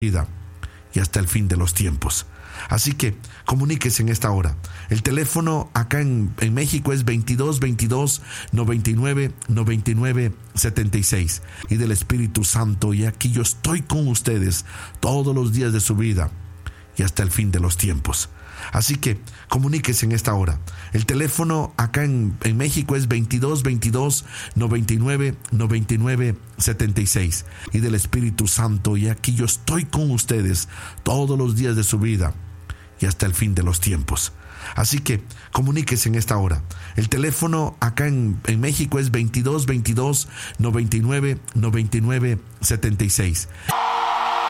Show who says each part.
Speaker 1: vida y hasta el fin de los tiempos. Así que comuníquese en esta hora. El teléfono acá en México es 22 22 99 99 76 y del Espíritu Santo, y aquí yo estoy con ustedes todos los días de su vida y hasta el fin de los tiempos. Así que comuníquese en esta hora. El teléfono acá en México es 22 22 99 99 76 y del Espíritu Santo, y aquí yo estoy con ustedes todos los días de su vida y hasta el fin de los tiempos. Así que comuníquese en esta hora. El teléfono acá en México es 22 22 99 99 76.